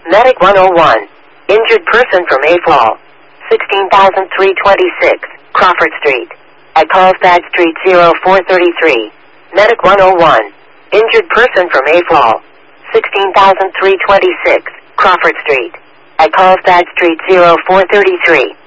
Medic 101. Injured person from Mayfall. 16,326, Crawford Street. At Carlsbad Street 0433. Medic 101. Injured person from Mayfall. 16,326, Crawford Street. At Carlsbad Street 0433.